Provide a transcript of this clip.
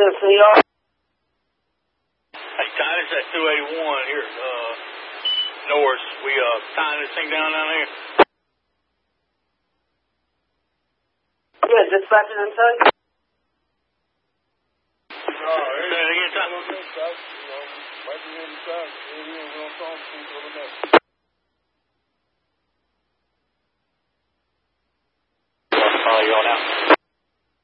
CR. Hey, Titus, that 281 here, Norris. We tying this thing down here. Yeah, dispatch is in touch. Say it again, Titus. Might be in the time.